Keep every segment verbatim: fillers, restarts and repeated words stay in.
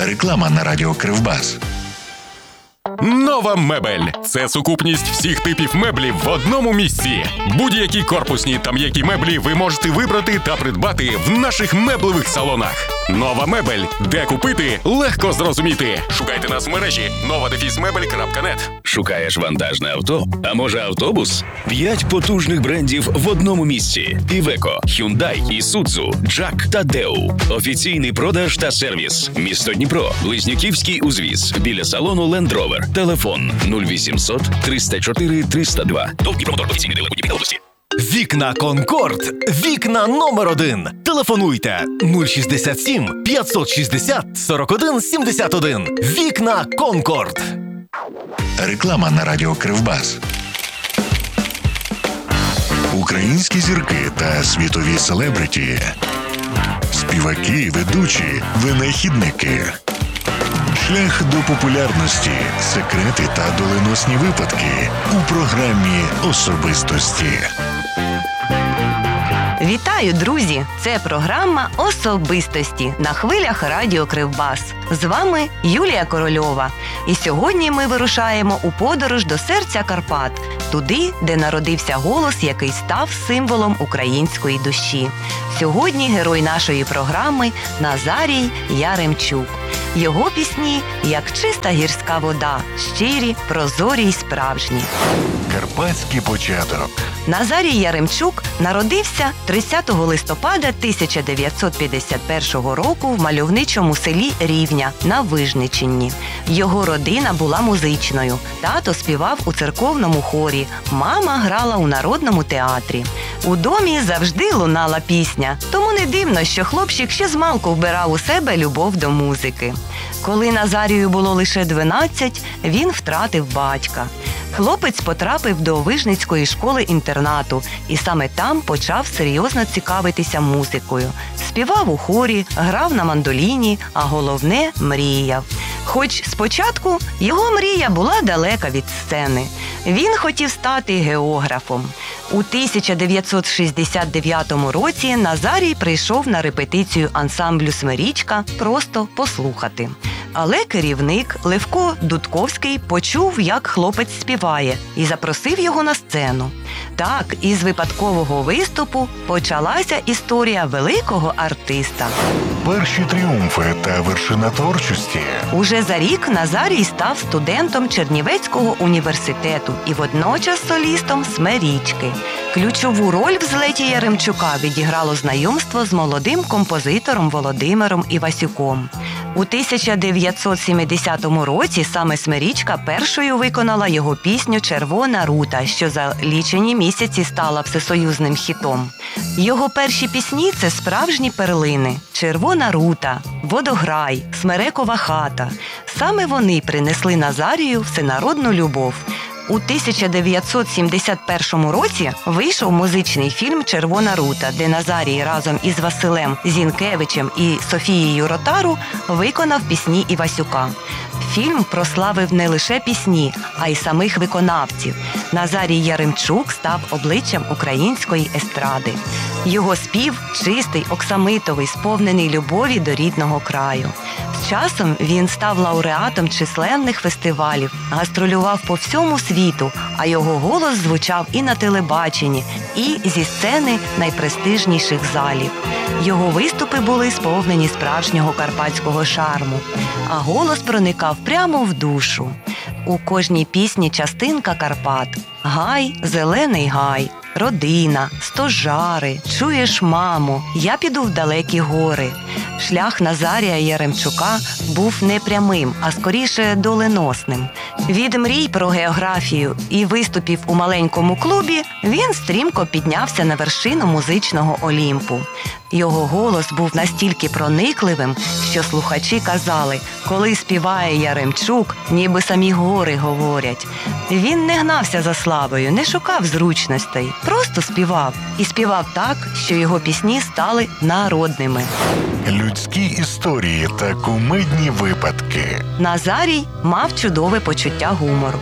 Реклама на радіо Кривбас. Нова мебель – це сукупність всіх типів меблів в одному місці. Будь-які корпусні та м'які меблі ви можете вибрати та придбати в наших меблевих салонах. Нова мебель. Де купити – легко зрозуміти. Шукайте нас в мережі нова дефіс мебель крапка нет. Шукаєш вантажне авто? А може автобус? П'ять потужних брендів в одному місці. Iveco, Hyundai, Isuzu, Джак та Deo. Офіційний продаж та сервіс. Місто Дніпро. Близнюківський узвіз. Біля салону Land Rover. Телефон нуль вісімсот триста чотири триста два. До Дніпро офіційний дилер будівлі області. Вікна Конкорд. Вікна номер один. Телефонуйте нуль шістдесят сім п'ятсот шістдесят сорок один сімдесят один. Вікна Конкорд. Реклама на радіо Кривбас. Українські зірки та світові селебриті. Співаки, ведучі, винахідники. Шлях до популярності, секрети та доленосні випадки у програмі «Особистості». Вітаю, друзі! Це програма «Особистості» на хвилях радіо Кривбас. З вами Юлія Корольова. І сьогодні ми вирушаємо у подорож до серця Карпат, туди, де народився голос, який став символом української душі. Сьогодні герой нашої програми – Назарій Яремчук. Його пісні – як чиста гірська вода, щирі, прозорі й справжні. Карпатський початок. Назарій Яремчук народився тридцятого листопада тисяча дев'ятсот п'ятдесят першого року в мальовничому селі Рівня на Вижниччині. Його родина була музичною. Тато співав у церковному хорі, мама грала у народному театрі. У домі завжди лунала пісня, тому не дивно, що хлопчик ще змалку вбирав у себе любов до музики. Коли Назарію було лише дванадцять, він втратив батька. Хлопець потрапив до Вижницької школи-інтернату і саме там почав серйозно цікавитися музикою. Співав у хорі, грав на мандоліні, а головне – мріяв. Хоч спочатку його мрія була далека від сцени. Він хотів стати географом. У тисяча дев'ятсот шістдесят дев'ятому році Назарій прийшов на репетицію ансамблю «Смирічка» просто послухати. Але керівник Левко Дудковський почув, як хлопець співає, і запросив його на сцену. Так, із випадкового виступу почалася історія великого артиста. Перші тріумфи та вершина творчості. Уже за рік Назарій став студентом Чернівецького університету і водночас солістом «Смирічки». Ключову роль в злеті Яремчука відіграло знайомство з молодим композитором Володимиром Івасюком. У тисяча дев'ятсот сімдесятому році саме «Смирічка» першою виконала його пісню «Червона рута», що за лічені місяці стала всесоюзним хітом. Його перші пісні – це справжні перлини «Червона рута», «Водограй», «Смерекова хата». Саме вони принесли Назарію всенародну любов. У тисяча дев'ятсот сімдесят першому році вийшов музичний фільм «Червона рута», де Назарій разом із Василем Зінкевичем і Софією Ротару виконав пісні Івасюка. Фільм прославив не лише пісні, а й самих виконавців. Назарій Яремчук став обличчям української естради. Його спів чистий, оксамитовий, сповнений любові до рідного краю. З часом він став лауреатом численних фестивалів, гастролював по всьому світу, а його голос звучав і на телебаченні, і зі сцени найпрестижніших залів. Його виступи були сповнені справжнього карпатського шарму, а голос проникав прямо в душу. У кожній пісні частинка Карпат. Гай, зелений гай, родина, стожари, чуєш, мамо, я піду в далекі гори. Шлях Назарія Яремчука був не прямим, а скоріше доленосним. Від мрій про географію і виступів у маленькому клубі він стрімко піднявся на вершину музичного Олімпу. Його голос був настільки проникливим, що слухачі казали, коли співає Яремчук, ніби самі гори говорять. Він не гнався за славою, не шукав зручностей, просто співав. І співав так, що його пісні стали народними. Людські історії та кумедні випадки. Назарій мав чудове почуття гумору.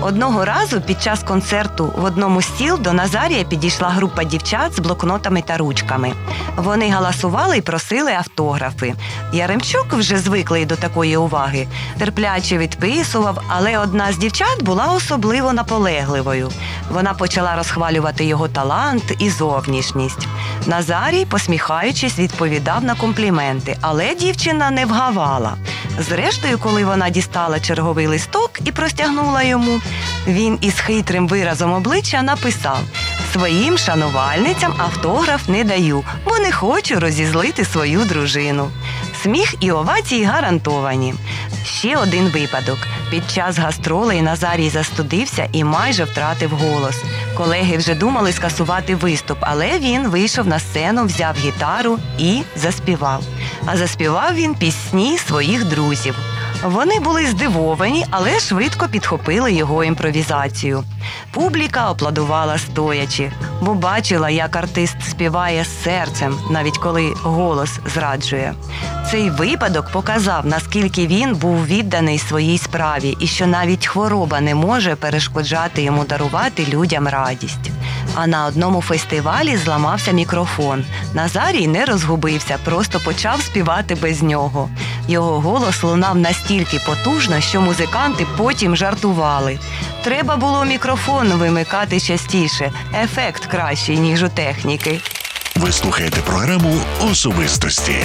Одного разу під час концерту в одному з сіл до Назарія підійшла група дівчат з блокнотами та ручками. Вони галасували і просили автографи. Яремчук, вже звиклий до такої уваги, терпляче відписував, але одна з дівчат була особливо наполегливою. Вона почала розхвалювати його талант і зовнішність. Назарій, посміхаючись, відповідав на компліменти, але дівчина не вгавала. Зрештою, коли вона дістала черговий листок і простягнула йому, він із хитрим виразом обличчя написав: «Своїм шанувальницям автограф не даю, бо не хочу розізлити свою дружину». Сміх і овації гарантовані. Ще один випадок. Під час гастролей Назарій застудився і майже втратив голос. Колеги вже думали скасувати виступ, але він вийшов на сцену, взяв гітару і заспівав. А заспівав він пісні своїх друзів. Вони були здивовані, але швидко підхопили його імпровізацію. Публіка аплодувала стоячи, бо бачила, як артист співає з серцем, навіть коли голос зраджує. Цей випадок показав, наскільки він був відданий своїй справі і що навіть хвороба не може перешкоджати йому дарувати людям радість. А на одному фестивалі зламався мікрофон. Назарій не розгубився, просто почав співати без нього. Його голос лунав настільки потужно, що музиканти потім жартували. Треба було мікрофон вимикати частіше. Ефект кращий, ніж у техніки. Ви слухаєте програму «Особистості».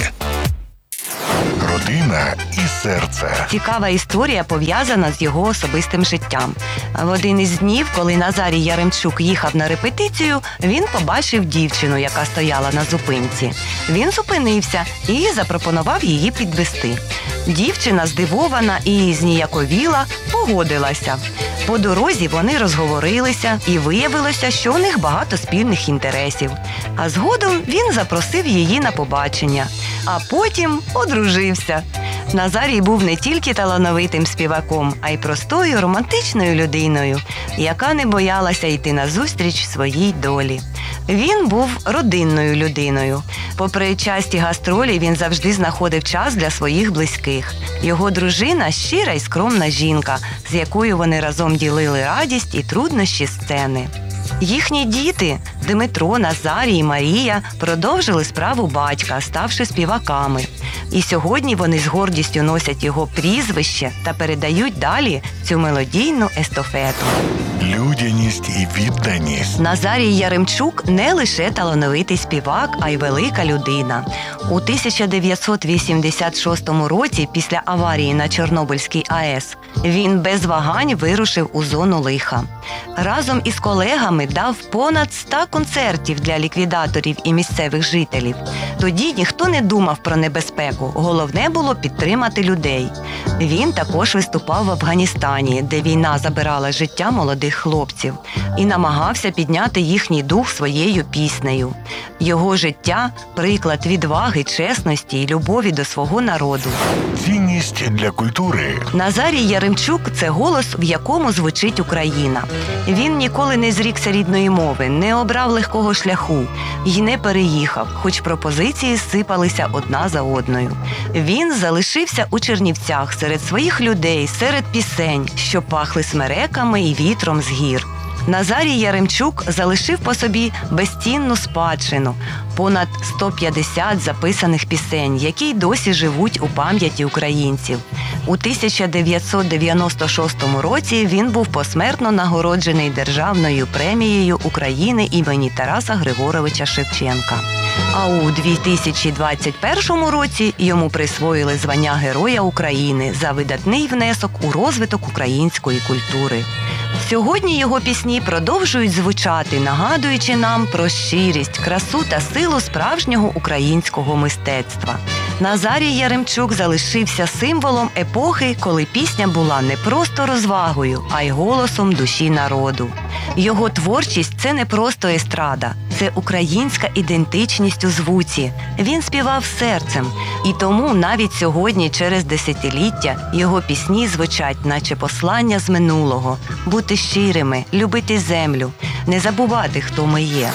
Родина і серце. Цікава історія пов'язана з його особистим життям. В один із днів, коли Назарій Яремчук їхав на репетицію, він побачив дівчину, яка стояла на зупинці. Він зупинився і запропонував її підвести. Дівчина, здивована і зніяковіла, погодилася. По дорозі вони розговорилися, і виявилося, що у них багато спільних інтересів. А згодом він запросив її на побачення, а потім одружився. Назарій був не тільки талановитим співаком, а й простою романтичною людиною, яка не боялася йти назустріч своїй долі. Він був родинною людиною. Попри часті гастролі, він завжди знаходив час для своїх близьких. Його дружина – щира й скромна жінка, з якою вони разом ділили радість і труднощі сцени. Їхні діти – Дмитро, Назарій і Марія – продовжили справу батька, ставши співаками. І сьогодні вони з гордістю носять його прізвище та передають далі цю мелодійну естафету. Людяність і відданість. Назарій Яремчук не лише талановитий співак, а й велика людина. У тисяча дев'ятсот вісімдесят шостому році, після аварії на Чорнобильській АЕС, він без вагань вирушив у зону лиха. Разом із колегами дав понад ста концертів для ліквідаторів і місцевих жителів. Тоді ніхто не думав про небезпеку, головне було підтримати людей. Він також виступав в Афганістані, де війна забирала життя молодих хлопців, і намагався підняти їхній дух своєю піснею. Його життя – приклад відваги, чесності і любові до свого народу. Цінність для культури. Назарій Яремчук – це голос, в якому звучить Україна. Він ніколи не зрікся рідної мови, не обрав легкого шляху й не переїхав, хоч пропозиції сипалися одна за одною. Він залишився у Чернівцях серед своїх людей, серед пісень, що пахли смереками і вітром з гір. Назарій Яремчук залишив по собі безцінну спадщину – понад сто п'ятдесят записаних пісень, які й досі живуть у пам'яті українців. У тисяча дев'ятсот дев'яносто шостому році він був посмертно нагороджений Державною премією України імені Тараса Григоровича Шевченка. А у дві тисячі двадцять першому році йому присвоїли звання Героя України за видатний внесок у розвиток української культури. Сьогодні його пісні продовжують звучати, нагадуючи нам про щирість, красу та силу справжнього українського мистецтва. Назарій Яремчук залишився символом епохи, коли пісня була не просто розвагою, а й голосом душі народу. Його творчість – це не просто естрада, це українська ідентичність у звуці. Він співав серцем. І тому навіть сьогодні, через десятиліття, його пісні звучать, наче послання з минулого. Бути щирими, любити землю, не забувати, хто ми є.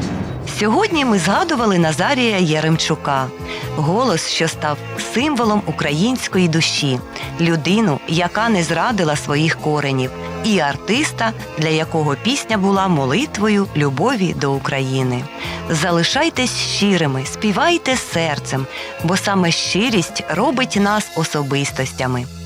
Сьогодні ми згадували Назарія Яремчука. Голос, що став символом української душі. Людину, яка не зрадила своїх коренів. і артиста, для якого пісня була молитвою любові до України. Залишайтесь щирими, співайте серцем, бо саме щирість робить нас особистостями.